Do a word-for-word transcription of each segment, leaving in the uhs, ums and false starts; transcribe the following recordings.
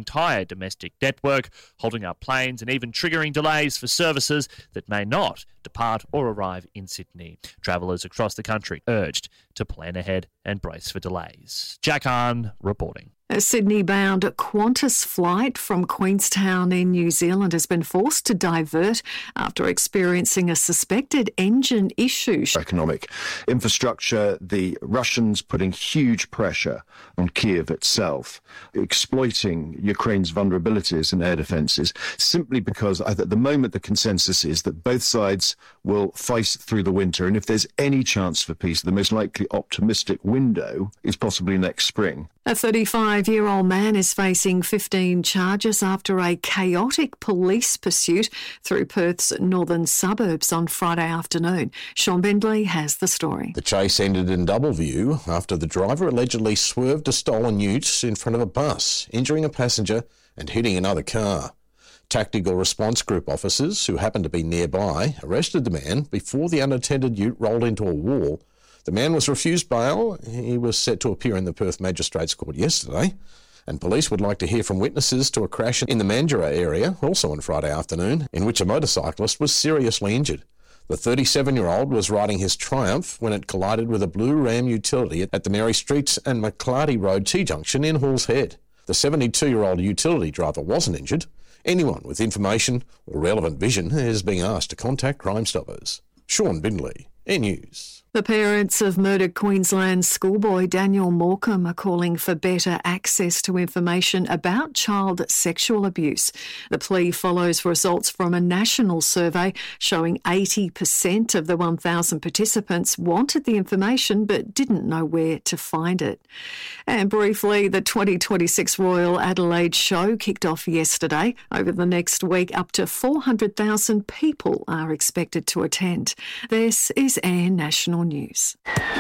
entire domestic network, holding up planes and even triggering delays for services that may not depart or arrive in Sydney. Travellers across the country urged to plan ahead and brace for delays. Jack Hahn reporting. A Sydney-bound Qantas flight from Queenstown in New Zealand has been forced to divert after experiencing a suspected engine issue. Economic infrastructure, the Russians putting huge pressure on Kiev itself, exploiting Ukraine's vulnerabilities in air defences, simply because at the moment the consensus is that both sides will fight through the winter, and if there's any chance for peace, the most likely optimistic window is possibly next spring. A thirty-five-year-old man is facing fifteen charges after a chaotic police pursuit through Perth's northern suburbs on Friday afternoon. Sean Bindley has the story. The chase ended in double view after the driver allegedly swerved a stolen ute in front of a bus, injuring a passenger and hitting another car. Tactical response group officers, who happened to be nearby, arrested the man before the unattended ute rolled into a wall. The man was refused bail. He was set to appear in the Perth Magistrates Court yesterday, and police would like to hear from witnesses to a crash in the Mandurah area, also on Friday afternoon, in which a motorcyclist was seriously injured. The thirty-seven-year-old was riding his Triumph when it collided with a blue Ram utility at the Mary Street and McClarty Road T-junction in Halls Head. The seventy-two-year-old utility driver wasn't injured. Anyone with information or relevant vision is being asked to contact Crime Stoppers. Sean Bindley, Air News. The parents of murdered Queensland schoolboy Daniel Morecambe are calling for better access to information about child sexual abuse. The plea follows results from a national survey showing eighty percent of the one thousand participants wanted the information but didn't know where to find it. And briefly, the twenty twenty-six Royal Adelaide Show kicked off yesterday. Over the next week, up to four hundred thousand people are expected to attend. This is Air National News.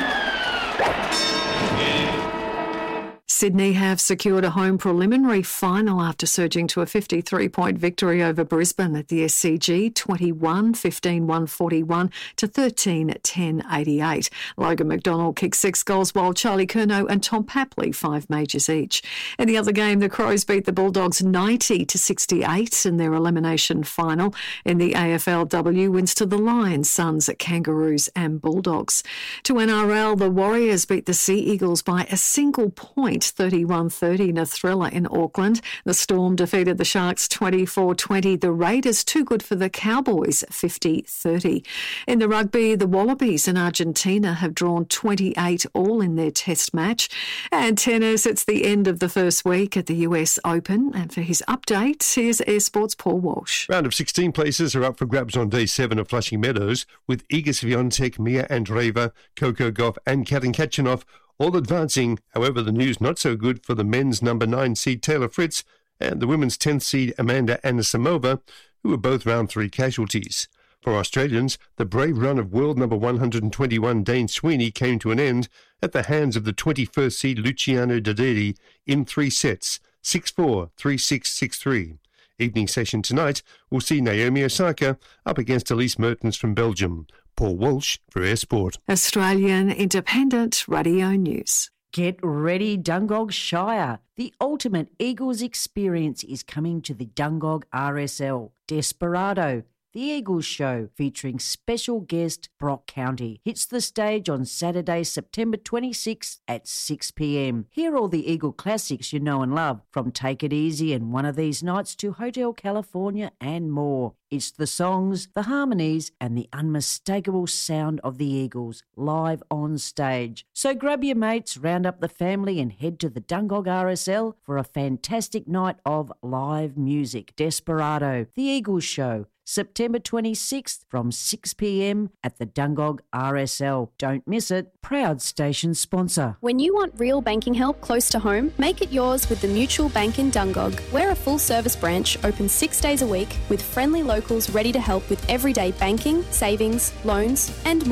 Sydney have secured a home preliminary final after surging to a fifty-three point victory over Brisbane at the S C G, twenty-one fifteen one forty-one to thirteen ten eighty-eight. Logan McDonald kicked six goals while Charlie Curnow and Tom Papley five majors each. In the other game, the Crows beat the Bulldogs ninety to sixty-eight in their elimination final. In the A F L W, wins to the Lions, Suns, Kangaroos and Bulldogs. To N R L, the Warriors beat the Sea Eagles by a single point, thirty-one thirty in a thriller in Auckland. The Storm defeated the Sharks twenty-four twenty. The Raiders too good for the Cowboys, fifty thirty. In the rugby, the Wallabies in Argentina have drawn twenty-eight all in their test match. And tennis, it's the end of the first week at the U S Open. And for his update, here's Air Sports' Paul Walsh. Round of sixteen places are up for grabs on day seven of Flushing Meadows, with Iga Swiatek, Mia Andreeva, Coco Gauff and Karin Khachanov all advancing. However, the news not so good for the men's number nine seed Taylor Fritz and the women's tenth seed Amanda Anisimova, who were both round three casualties. For Australians, the brave run of world number one hundred twenty-one Dane Sweeney came to an end at the hands of the twenty-first seed Luciano Daderi in three sets, six four, three six, six three. Evening session tonight will see Naomi Osaka up against Elise Mertens from Belgium. Paul Walsh for Air Sport. Australian Independent Radio News. Get ready, Dungog Shire. The ultimate Eagles experience is coming to the Dungog R S L. Desperado, the Eagles show featuring special guest Brock County, hits the stage on Saturday, September twenty-sixth at six p.m. Hear all the Eagle classics you know and love, from Take It Easy and One of These Nights to Hotel California and more. It's the songs, the harmonies and the unmistakable sound of the Eagles live on stage. So grab your mates, round up the family and head to the Dungog R S L for a fantastic night of live music. Desperado, the Eagles show, September twenty-sixth from six p.m. at the Dungog R S L. Don't miss it. Proud station sponsor. When you want real banking help close to home, make it yours with the Mutual Bank in Dungog. We're a full-service branch open six days a week with friendly locals ready to help with everyday banking, savings, loans and more.